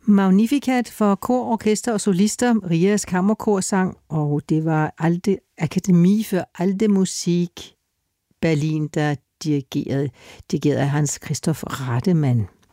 Magnificat for kor, orkester og solister, Rias kammerkorsang, og det var Alte Akademie für Alte Musik Berlin, der dirigerede Hans Christoph Rademann.